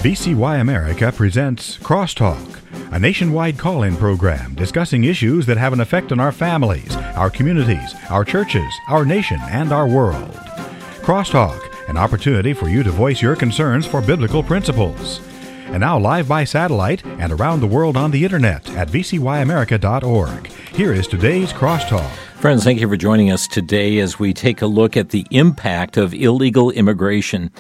VCY America presents Crosstalk, a nationwide call-in program discussing issues that have an effect on our families, our communities, our churches, our nation, and our world. Crosstalk, an opportunity for you to voice your concerns for biblical principles. And now live by satellite and around the world on the internet at vcyamerica.org. Here is today's Crosstalk. Friends, thank you for joining us today as we take a look at the impact of illegal immigration.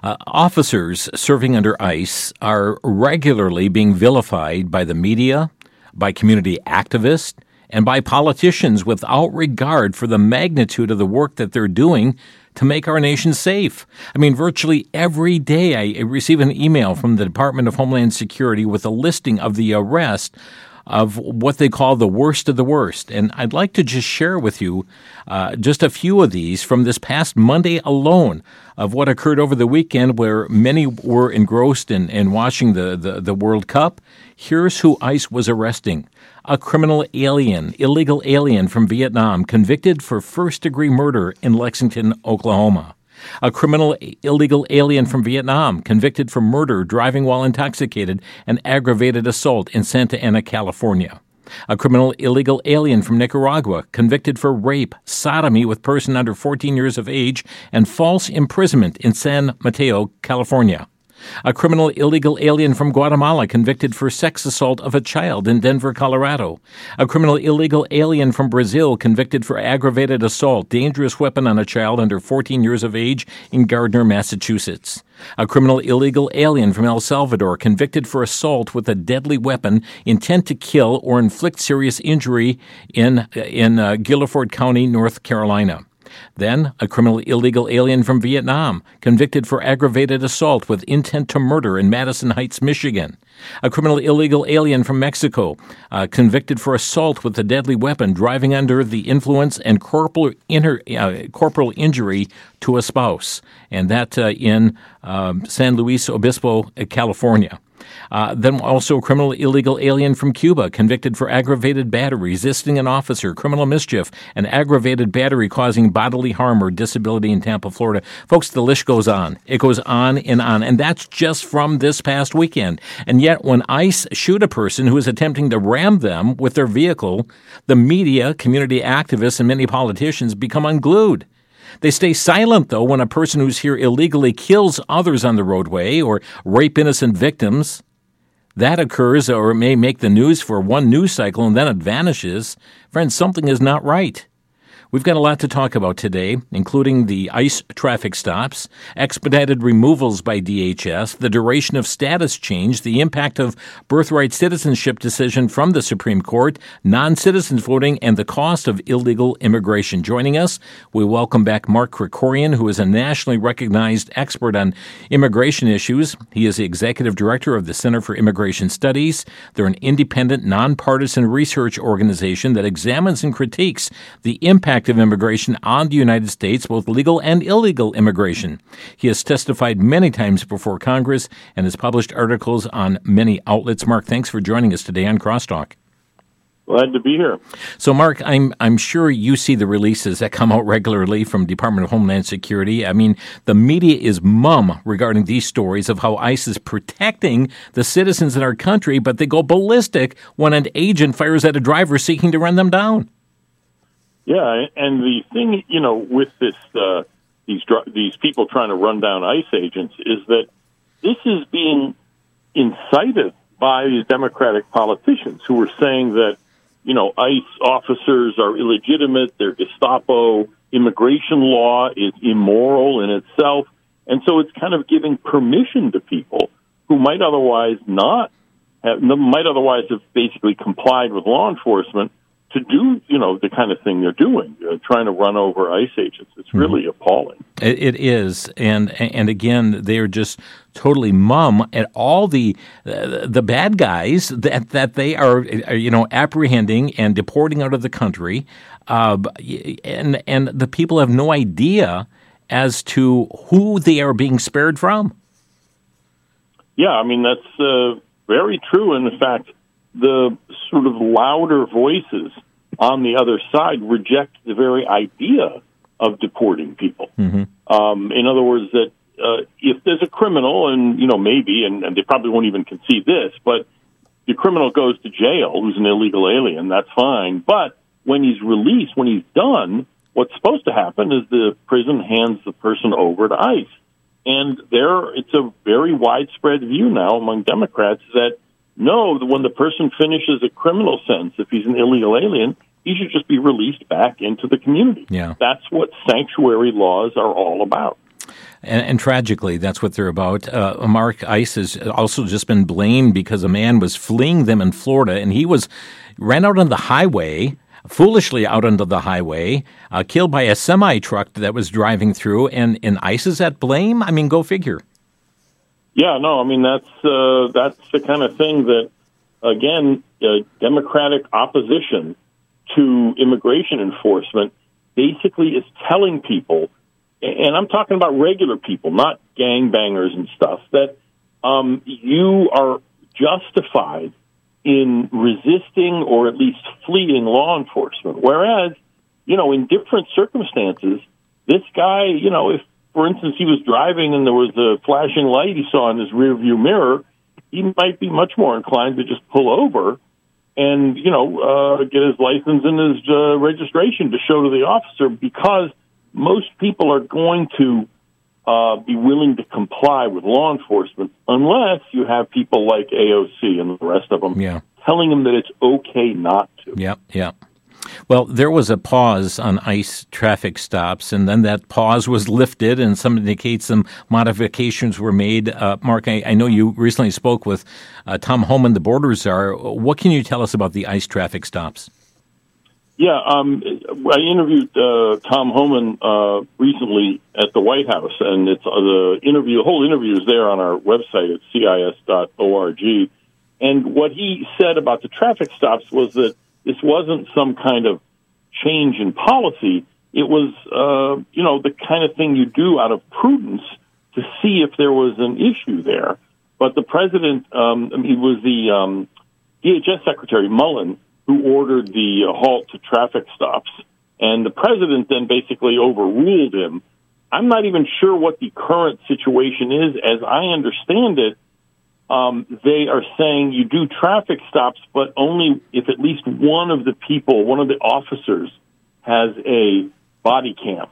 Officers serving under ICE are regularly being vilified by the media, by community activists, and by politicians without regard for the magnitude of the work that they're doing to make our nation safe. I mean, virtually every day I receive an email from the Department of Homeland Security with a listing of the arrest of what they call the worst of the worst. And I'd like to just share with you just a few of these from this past Monday alone of what occurred over the weekend where many were engrossed in watching the World Cup. Here's who ICE was arresting. A criminal alien, illegal alien from Vietnam, convicted for first-degree murder in Lexington, Oklahoma. A criminal illegal alien from Vietnam, convicted for murder, driving while intoxicated, and aggravated assault in Santa Ana, California. A criminal illegal alien from Nicaragua, convicted for rape, sodomy with person under 14 years of age, and false imprisonment in San Mateo, California. A criminal illegal alien from Guatemala convicted for sex assault of a child in Denver, Colorado. A criminal illegal alien from Brazil convicted for aggravated assault, dangerous weapon on a child under 14 years of age in Gardner, Massachusetts. A criminal illegal alien from El Salvador convicted for assault with a deadly weapon, intent to kill or inflict serious injury in Guilford County, North Carolina. Then, a criminal illegal alien from Vietnam, convicted for aggravated assault with intent to murder in Madison Heights, Michigan. A criminal illegal alien from Mexico, convicted for assault with a deadly weapon, driving under the influence and corporal injury to a spouse, and that in San Luis Obispo, California. Then also a criminal illegal alien from Cuba, convicted for aggravated battery, resisting an officer, criminal mischief, and aggravated battery causing bodily harm or disability in Tampa, Florida. Folks, the list goes on. It goes on, and that's just from this past weekend. And yet, when ICE shoot a person who is attempting to ram them with their vehicle, the media, community activists, and many politicians become unglued. They stay silent, though, when a person who's here illegally kills others on the roadway or rape innocent victims. That occurs or it may make the news for one news cycle and then it vanishes. Friends, something is not right. We've got a lot to talk about today, including the ICE traffic stops, expedited removals by DHS, the duration of status change, the impact of birthright citizenship decision from the Supreme Court, non-citizens voting, and the cost of illegal immigration. Joining us, we welcome back Mark Krikorian, who is a nationally recognized expert on immigration issues. He is the executive director of the Center for Immigration Studies. They're an independent, nonpartisan research organization that examines and critiques the impact of immigration on the United States, both legal and illegal immigration. He has testified many times before Congress and has published articles on many outlets. Mark, thanks for joining us today on Crosstalk. Glad to be here. So, Mark, I'm sure you see the releases that come out regularly from Department of Homeland Security. I mean, the media is mum regarding these stories of how ICE is protecting the citizens in our country, but they go ballistic when an agent fires at a driver seeking to run them down. Yeah, and the thing, with this, these people trying to run down ICE agents is that this is being incited by these Democratic politicians who are saying that, ICE officers are illegitimate, they're Gestapo, immigration law is immoral in itself, and so it's kind of giving permission to people who might otherwise have basically complied with law enforcement to do, the kind of thing they're doing, trying to run over ICE agents. It's really appalling. It is, and again, they're just totally mum at all the bad guys that they are, apprehending and deporting out of the country, and the people have no idea as to who they are being spared from. Yeah, I mean that's very true, and in fact, the sort of louder voices on the other side reject the very idea of deporting people. Mm-hmm. In other words, that if there's a criminal, and maybe, and they probably won't even concede this, but the criminal goes to jail, who's an illegal alien, that's fine. But when he's released, when he's done, what's supposed to happen is the prison hands the person over to ICE. And it's a very widespread view now among Democrats that no, when the person finishes a criminal sentence, if he's an illegal alien, he should just be released back into the community. Yeah. That's what sanctuary laws are all about. And tragically, that's what they're about. Mark, ICE has also just been blamed because a man was fleeing them in Florida, and he ran out on the highway, foolishly out onto the highway, killed by a semi-truck that was driving through, and ICE is at blame? I mean, go figure. Yeah, no, I mean, that's the kind of thing that, again, Democratic opposition to immigration enforcement basically is telling people, and I'm talking about regular people, not gangbangers and stuff, that you are justified in resisting or at least fleeing law enforcement. Whereas, in different circumstances, this guy, if, for instance, he was driving and there was a flashing light he saw in his rearview mirror, he might be much more inclined to just pull over and, get his license and his registration to show to the officer, because most people are going to be willing to comply with law enforcement unless you have people like AOC and the rest of them telling them that it's okay not to. Yeah. Well, there was a pause on ICE traffic stops, and then that pause was lifted, and some indicates some modifications were made. Mark, I know you recently spoke with Tom Homan, the border czar. What can you tell us about the ICE traffic stops? Yeah, I interviewed Tom Homan recently at the White House, and it's the whole interview is there on our website at cis.org. And what he said about the traffic stops was that this wasn't some kind of change in policy. It was, the kind of thing you do out of prudence to see if there was an issue there. But the president, it was the DHS Secretary Mullen who ordered the halt to traffic stops, and the president then basically overruled him. I'm not even sure what the current situation is. As I understand it, they are saying you do traffic stops, but only if at least one of the officers has a body cam.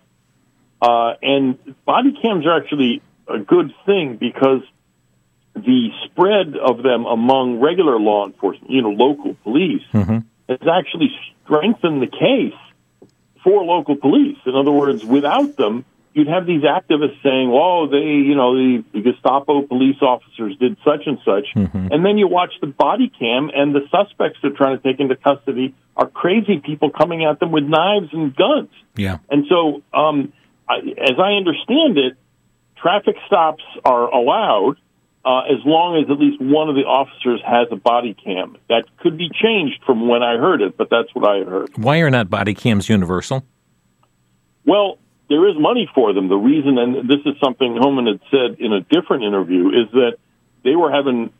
And body cams are actually a good thing because the spread of them among regular law enforcement, local police, has actually strengthened the case for local police. In other words, without them, you'd have these activists saying, "Oh, the Gestapo police officers did such and such," and then you watch the body cam, and the suspects they're trying to take into custody are crazy people coming at them with knives and guns. Yeah, and so, as I understand it, traffic stops are allowed as long as at least one of the officers has a body cam. That could be changed from when I heard it, but that's what I had heard. Why are not body cams universal? Well, there is money for them. The reason, and this is something Homan had said in a different interview, is that they were having,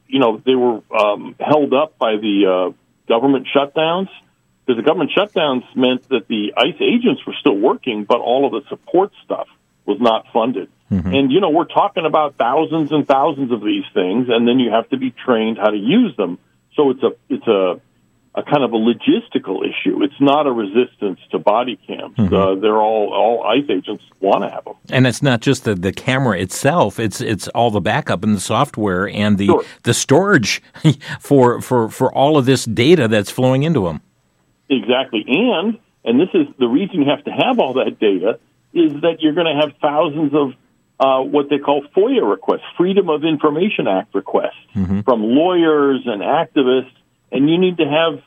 held up by the government shutdowns, because the government shutdowns meant that the ICE agents were still working, but all of the support stuff was not funded. And, we're talking about thousands and thousands of these things, and then you have to be trained how to use them. So it's a kind of a logistical issue. It's not a resistance to body cams. They're all ICE agents want to have them. And it's not just the camera itself. It's all the backup and the software and the storage for all of this data that's flowing into them. Exactly. And this is the reason you have to have all that data, is that you're going to have thousands of what they call FOIA requests, Freedom of Information Act requests from lawyers and activists. And you need to have,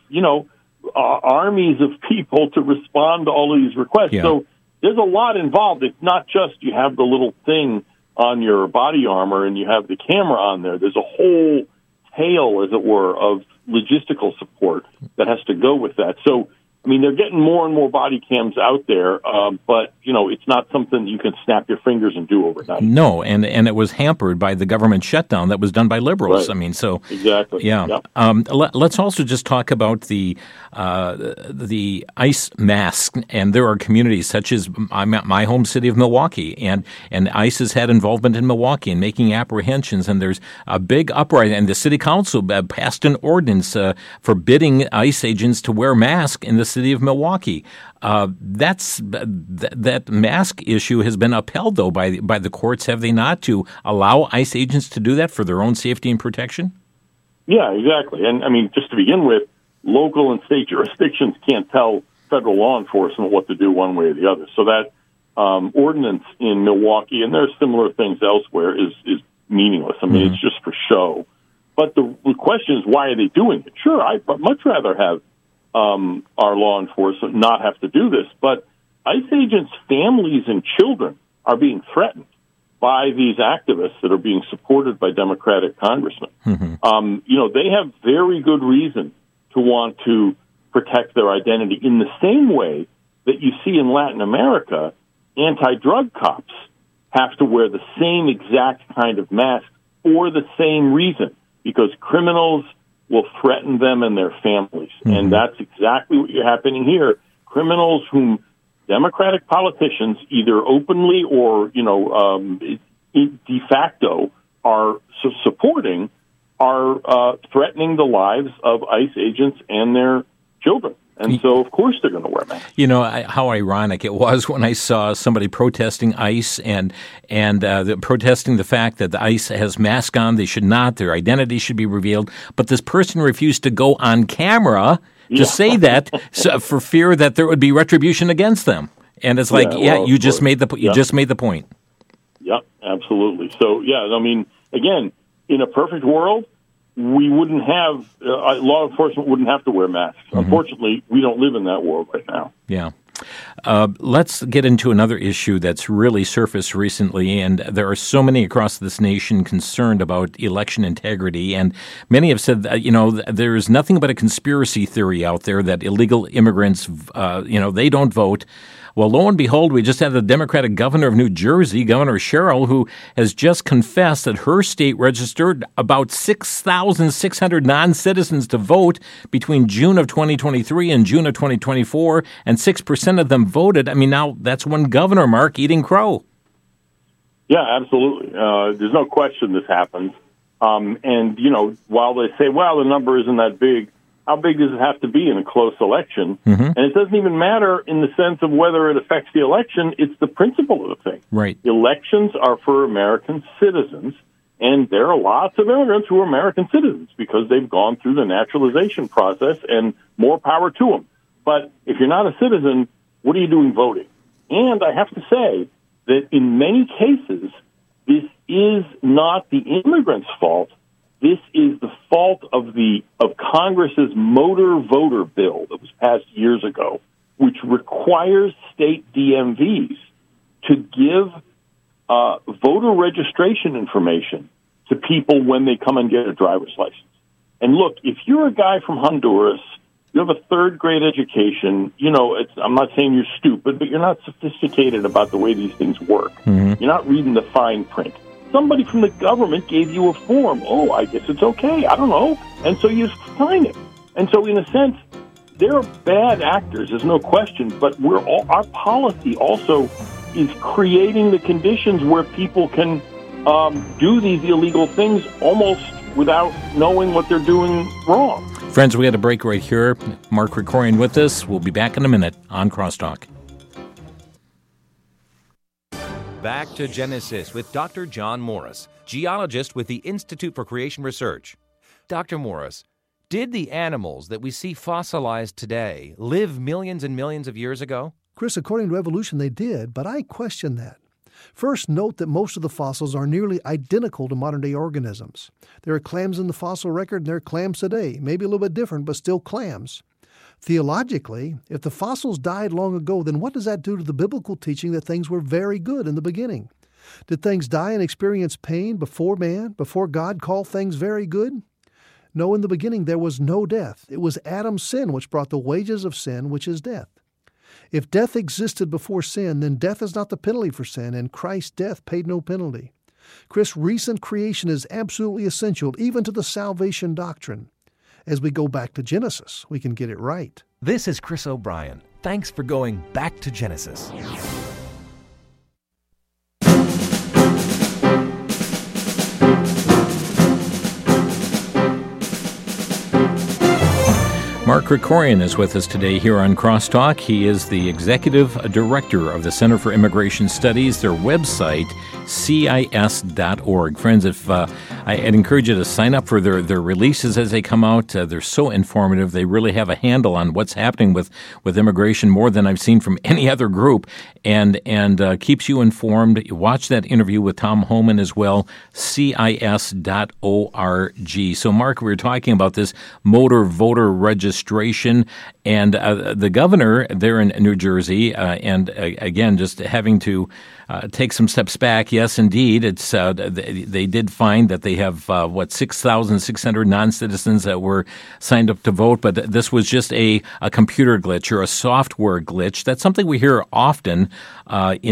armies of people to respond to all of these requests. Yeah. So there's a lot involved. It's not just you have the little thing on your body armor and you have the camera on there. There's a whole tail, as it were, of logistical support that has to go with that. So I mean, they're getting more and more body cams out there, but, it's not something you can snap your fingers and do overnight. No, and it was hampered by the government shutdown that was done by liberals. Right. I mean, so... Exactly. Yeah. Yep. Let's also just talk about the ICE mask, and there are communities such as my home city of Milwaukee, and ICE has had involvement in Milwaukee in making apprehensions, and there's a big uprising, and the city council passed an ordinance forbidding ICE agents to wear masks in the city of Milwaukee. That mask issue has been upheld, though, by the courts, have they not, to allow ICE agents to do that for their own safety and protection? Yeah, exactly. And, I mean, just to begin with, local and state jurisdictions can't tell federal law enforcement what to do one way or the other. So that ordinance in Milwaukee, and there are similar things elsewhere, is meaningless. I mean, It's just for show. But the question is, why are they doing it? Sure, I'd much rather have our law enforcement not have to do this, but ICE agents' families and children are being threatened by these activists that are being supported by Democratic congressmen. They have very good reason to want to protect their identity in the same way that you see in Latin America, anti-drug cops have to wear the same exact kind of mask for the same reason, because criminals will threaten them and their families. And that's exactly what is happening here. Criminals whom Democratic politicians, either openly or, de facto, are supporting, are threatening the lives of ICE agents and their children. And so, of course, they're going to wear masks. How ironic it was when I saw somebody protesting ICE and protesting the fact that the ICE has masks on. They should not. Their identity should be revealed. But this person refused to go on camera to say that for fear that there would be retribution against them. And it's like, you just made the point. Yep, absolutely. So, I mean, again, in a perfect world, we wouldn't have law enforcement wouldn't have to wear masks. Unfortunately, we don't live in that world right now. Yeah. Let's get into another issue that's really surfaced recently, and there are so many across this nation concerned about election integrity, and many have said that, there is nothing but a conspiracy theory out there that illegal immigrants, they don't vote. Well, lo and behold, we just had the Democratic governor of New Jersey, Governor Sherrill, who has just confessed that her state registered about 6,600 non-citizens to vote between June of 2023 and June of 2024, and 6% of them voted. I mean, now that's one governor, Mark, eating crow. Yeah, absolutely. There's no question this happens. And, while they say, well, the number isn't that big, how big does it have to be in a close election? And it doesn't even matter in the sense of whether it affects the election. It's the principle of the thing. Right. Elections are for American citizens, and there are lots of immigrants who are American citizens because they've gone through the naturalization process, and more power to them. But if you're not a citizen, what are you doing voting? And I have to say that in many cases, this is not the immigrants' fault. This is the fault of Congress's motor voter bill that was passed years ago, which requires state DMVs to give voter registration information to people when they come and get a driver's license. And look, if you're a guy from Honduras, you have a third-grade education, I'm not saying you're stupid, but you're not sophisticated about the way these things work. You're not reading the fine print. Somebody from the government gave you a form. Oh, I guess it's okay. I don't know. And so you sign it. And so in a sense, they're bad actors, there's no question, but our policy also is creating the conditions where people can do these illegal things almost without knowing what they're doing wrong. Friends, we had a break right here. Mark Krikorian with us. We'll be back in a minute on Crosstalk. Back to Genesis with Dr. John Morris, geologist with the Institute for Creation Research. Dr. Morris, did the animals that we see fossilized today live millions and millions of years ago? Chris, according to evolution, they did, but I question that. First, note that most of the fossils are nearly identical to modern-day organisms. There are clams in the fossil record, and there are clams today. Maybe a little bit different, but still clams. Theologically, if the fossils died long ago, then what does that do to the biblical teaching that things were very good in the beginning? Did things die and experience pain before man, before God called things very good? No, in the beginning there was no death. It was Adam's sin which brought the wages of sin, which is death. If death existed before sin, then death is not the penalty for sin, and Christ's death paid no penalty. Chris, recent creation is absolutely essential, even to the salvation doctrine. As we go back to Genesis, we can get it right. This is Chris O'Brien. Thanks for going back to Genesis. Mark Krikorian is with us today here on Crosstalk. He is the Executive Director of the Center for Immigration Studies, their website, CIS.org. Friends, I'd encourage you to sign up for their releases as they come out. They're so informative. They really have a handle on what's happening with immigration, more than I've seen from any other group, and keeps you informed. Watch that interview with Tom Homan as well, CIS.org. So, Mark, we were talking about this motor voter registration, and the governor there in New Jersey, and again, just having to take some steps back. Yes, indeed, it's they did find that they have 6,600 non-citizens that were signed up to vote, but this was just a computer glitch or a software glitch. That's something we hear often in